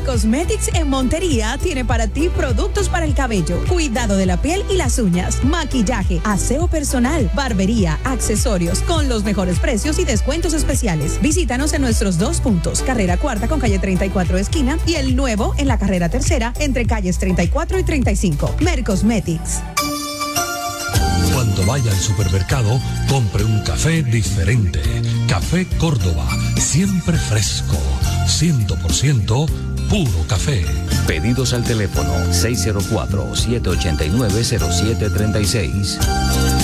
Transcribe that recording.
Mercosmetics en Montería tiene para ti productos para el cabello, cuidado de la piel y las uñas, maquillaje, aseo personal, barbería, accesorios, con los mejores precios y descuentos especiales. Visítanos en nuestros 2 puntos, carrera 4 con calle 34 esquina y el nuevo en la carrera 3 entre calles 34 y 35. Mercosmetics. Cuando vaya al supermercado, compre un café diferente. Café Córdoba, siempre fresco, 100% puro café. Pedidos al teléfono 604-789-0736.